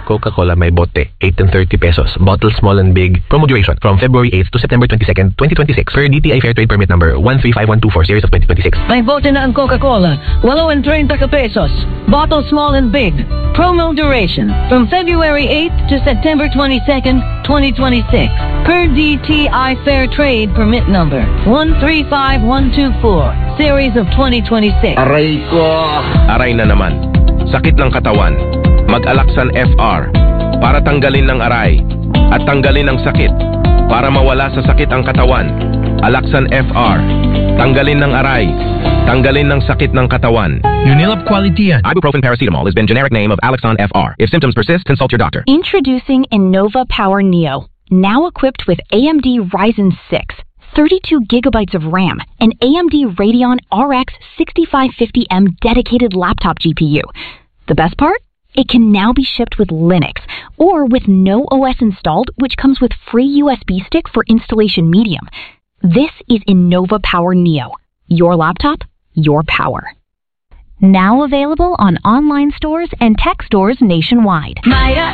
Coca-Cola may bote, 8 and 30 pesos. Bottle small and big. Promo duration from February 8th to September 22nd, 2026. Per DTI Fair Trade Permit number 135124 series of 2026. May bote na ang Coca-Cola, 8 and 30 pesos. Bottle small and big. Promo duration from February 8th to September 22nd, 2026. Per DTI Fair Trade Permit number 135124 series of 2026. Aray ko! Aray na naman. Sakit ng katawan. Mag-Alaxan FR para tanggalin ng aray at tanggalin ang sakit. Para mawala sa sakit ang katawan. Alaxan FR. Tanggalin ng aray. Tanggalin ng sakit ng katawan. Unilab quality yan. Ibuprofen paracetamol has been generic name of Alaxan FR. If symptoms persist, consult your doctor. Introducing Innova Power Neo. Now equipped with AMD Ryzen 6, 32 gigabytes of RAM, and AMD Radeon RX 6550M dedicated laptop GPU. The best part? It can now be shipped with Linux, or with no OS installed, which comes with free USB stick for installation medium. This is Innova Power Neo. Your laptop, your power. Now available on online stores and tech stores nationwide. Maya